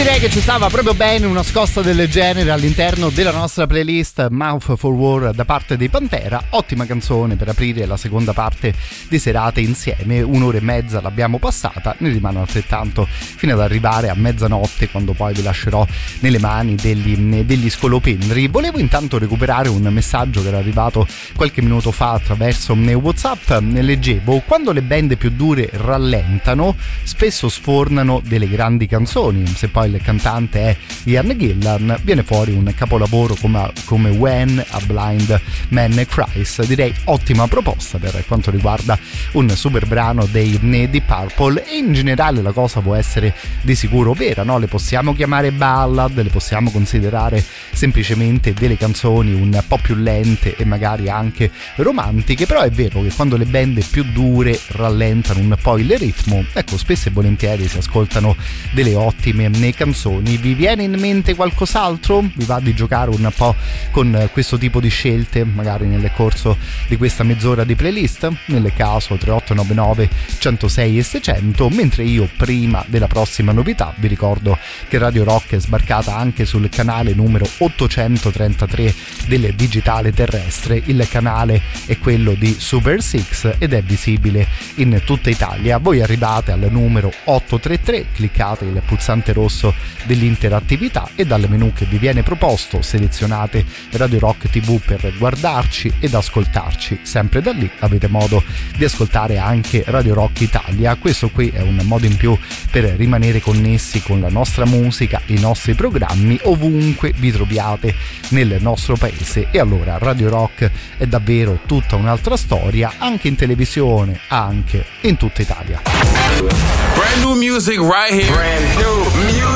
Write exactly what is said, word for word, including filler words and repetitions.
direi che ci stava proprio bene una scossa del genere all'interno della nostra playlist Mouth for War da parte dei Pantera. Ottima canzone per aprire la seconda parte di serate insieme. Un'ora e mezza l'abbiamo passata, ne rimane altrettanto fino ad arrivare a mezzanotte, quando poi vi lascerò nelle mani degli, degli scolopendri. Volevo intanto recuperare un messaggio che era arrivato qualche minuto fa attraverso WhatsApp. Leggevo: quando le band più dure rallentano spesso sfornano delle grandi canzoni. Se poi il cantante è Ian Gillan, viene fuori un capolavoro come, come When a Blind Man Cries. Direi ottima proposta per quanto riguarda un super brano dei Deep Purple, e in generale la cosa può essere di sicuro vera, no? Le possiamo chiamare ballad, le possiamo considerare semplicemente delle canzoni un po' più lente e magari anche romantiche, però è vero che quando le band più dure rallentano un po' il ritmo, ecco, spesso e volentieri si ascoltano delle ottime canzoni. Vi viene in mente qualcos'altro? Vi va di giocare un po' con questo tipo di scelte magari nel corso di questa mezz'ora di playlist? Nel caso tre otto nove nove uno zero sei e seicento, mentre io prima della prossima novità vi ricordo che Radio Rock è sbarcata anche sul canale numero ottocentotrentatré del digitale terrestre. Il canale è quello di Super Six ed è visibile in tutta Italia. Voi arrivate al numero ottocentotrentatré, cliccate il pulsante rosso dell'interattività e dal menu che vi viene proposto selezionate Radio Rock tivù per guardarci ed ascoltarci. Sempre da lì avete modo di ascoltare anche Radio Rock Italia. Questo qui è un modo in più per rimanere connessi con la nostra musica, i nostri programmi, ovunque vi troviate nel nostro paese. E allora Radio Rock è davvero tutta un'altra storia, anche in televisione, anche in tutta Italia. Brand new music right here. Brand new music.